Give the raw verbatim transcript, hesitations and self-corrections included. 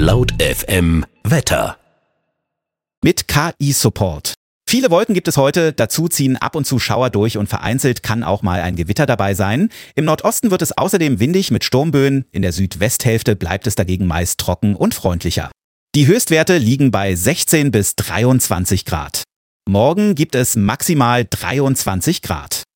Laut F M Wetter. Mit K I-Support. Viele Wolken gibt es heute, dazu ziehen ab und zu Schauer durch und vereinzelt kann auch mal ein Gewitter dabei sein. Im Nordosten wird es außerdem windig mit Sturmböen, in der Südwesthälfte bleibt es dagegen meist trocken und freundlicher. Die Höchstwerte liegen bei sechzehn bis dreiundzwanzig Grad. Morgen gibt es maximal dreiundzwanzig Grad.